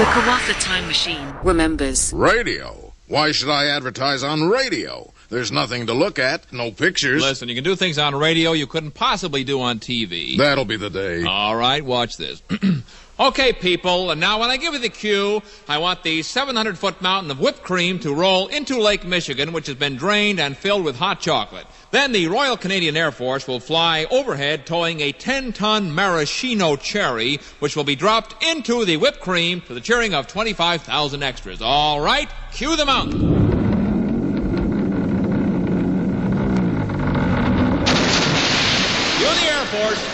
Kawatha Time Machine remembers. Radio? Why should I advertise on radio? There's nothing to look at, no pictures. Listen, you can do things on radio you couldn't possibly do on TV. That'll be the day. All right, watch this. Okay, people, and now when I give you the cue, I want the 700-foot mountain of whipped cream to roll into Lake Michigan, which has been drained and filled with hot chocolate. Then the Royal Canadian Air Force will fly overhead towing a 10-ton maraschino cherry, which will be dropped into the whipped cream to the cheering of 25,000 extras. All right, cue the mountain. Cue the Air Force.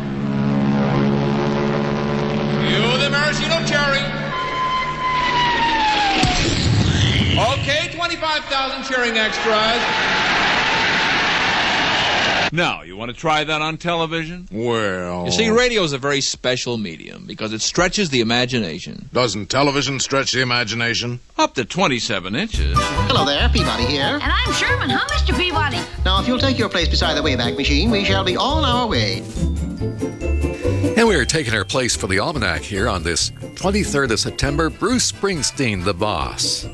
Cue the maraschino cherry. Okay, 25,000 cheering extras. Now, you want to try that on television? Well... You see, radio is a very special medium because it stretches the imagination. Doesn't television stretch the imagination? Up to 27 inches. Hello there, Peabody here. And I'm Sherman. Huh, Mr. Peabody? Now, if you'll take your place beside the Wayback Machine, we shall be on our way. And we're taking our place for the Almanac here on this 23rd of September. Bruce Springsteen, the boss.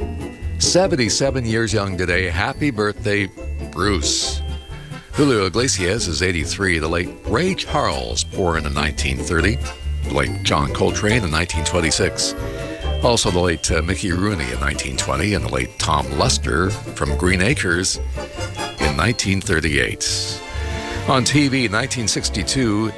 77 years young today. Happy birthday, Bruce. Julio Iglesias is 83. The late Ray Charles, born in 1930. The late John Coltrane in 1926. Also the late Mickey Rooney in 1920. And the late Tom Lester from Green Acres in 1938. On TV, 1962,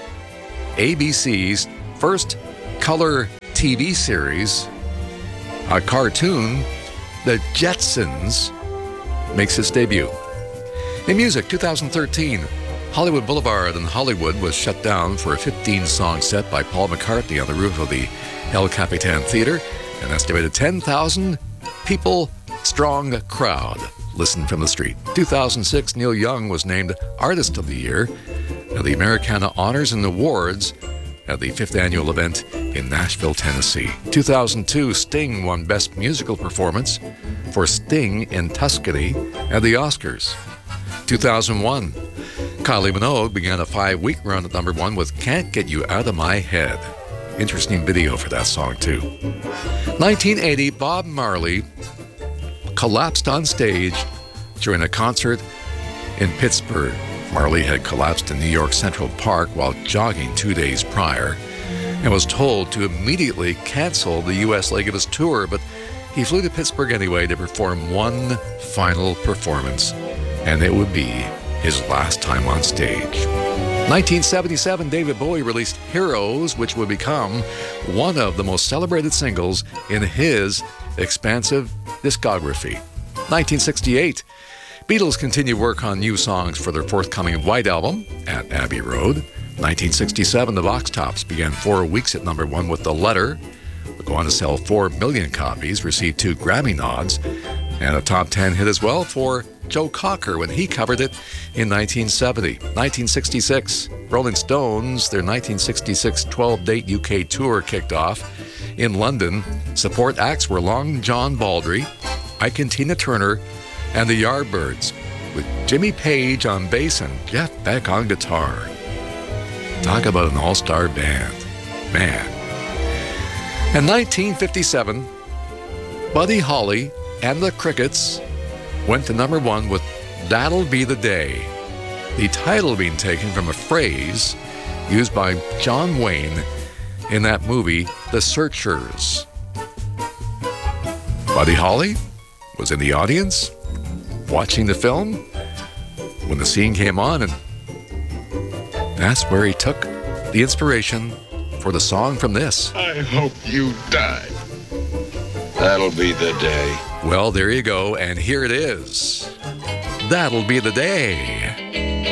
ABC's first color TV series, a cartoon, The Jetsons, makes its debut. In music, 2013, Hollywood Boulevard in Hollywood was shut down for a 15-song set by Paul McCartney on the roof of the El Capitan Theater. An estimated 10,000 people strong crowd listened from the street. 2006, Neil Young was named Artist of the Year at the Americana Honors and Awards at the 5th annual event in Nashville, Tennessee. 2002, Sting won Best Musical Performance for Sting in Tuscany at the Oscars. 2001, Kylie Minogue began a 5-week run at number 1 with Can't Get You Out of My Head. Interesting video for that song, too. 1980, Bob Marley collapsed on stage during a concert in Pittsburgh. Marley had collapsed in New York Central Park while jogging 2 days prior and was told to immediately cancel the U.S. leg of his tour, but he flew to Pittsburgh anyway to perform one final performance, and it would be his last time on stage. 1977, David Bowie released Heroes, which would become one of the most celebrated singles in his expansive discography. 1968, Beatles continued work on new songs for their forthcoming White Album at Abbey Road. 1967, the Vox Tops began 4 weeks at number 1 with The Letter. Would go on to sell 4 million copies, received 2 Grammy nods, and a top 10 hit as well for Joe Cocker when he covered it in 1970. 1966, Rolling Stones, their 1966 12-date UK tour kicked off in London. Support acts were Long John Baldry, Ike and Tina Turner, and the Yardbirds, with Jimmy Page on bass and Jeff Beck on guitar. Talk about an all-star band. Man. In 1957, Buddy Holly and the Crickets went to number 1 with That'll Be the Day, the title being taken from a phrase used by John Wayne in that movie, The Searchers. Buddy Holly was in the audience watching the film when the scene came on, and that's where he took the inspiration for the song from this. I hope you die. That'll be the day. Well, there you go, and here it is. That'll Be the Day.